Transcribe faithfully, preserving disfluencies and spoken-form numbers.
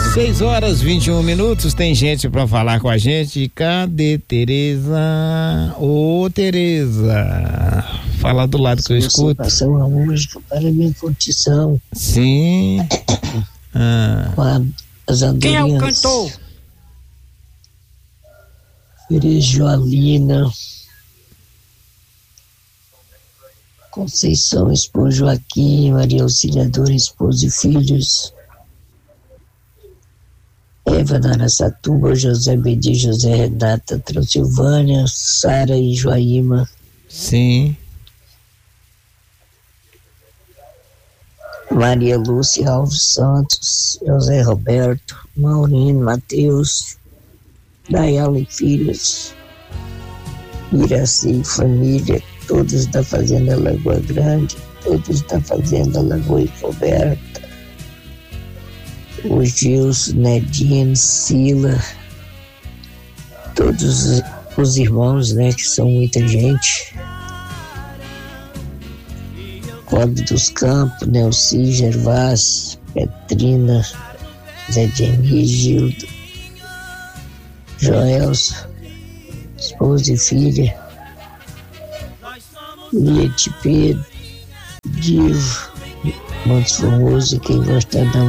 seis horas e vinte e um minutos, tem gente pra falar com a gente. Cadê Tereza? Ô, Tereza, fala do lado que eu escuto. Passar uma música para minha curtição. Sim. Ah. Com a, as andorinhas. Quem é o cantor? Joalina, Conceição, esposo Joaquim, Maria Auxiliadora, esposo e filhos, Eva Narasatuba, José Bedi, José Renata, Transilvânia, Sara e Joaíma. Sim. Maria Lúcia Alves Santos, José Roberto, Maurino, Mateus, Dayala e filhos, Iraci e família, todos da Fazenda Lagoa Grande, todos da Fazenda Lagoa Coberta, o Gilson, Nedine, Sila, todos os irmãos, né, que são muita gente. Cláudio dos Campos, Nelci, Gervás, Petrina, Zé de Henri, Gildo, Joelson, esposa e filha, Liete Pedro, Divo, Montes Formoso, e quem gostar da